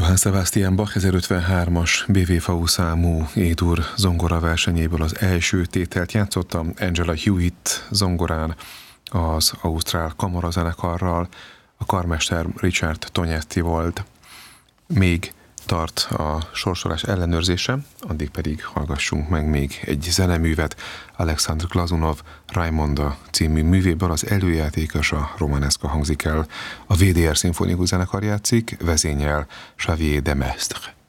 Johann Sebastian Bach 1053-as BWV számú E-dur zongora versenyéből az első tételt játszotta Angela Hewitt zongorán az Ausztrál Kamarazenekarral, a karmester Richard Tognetti volt. Még tart a sorsolás ellenőrzése, addig pedig hallgassunk meg még egy zeneművet. Alexandr Glazunov Raimonda című művéből az előjátékos, a romaneska hangzik el. A VDR szimfonikus zenekar játszik, vezényel Xavier Demestre.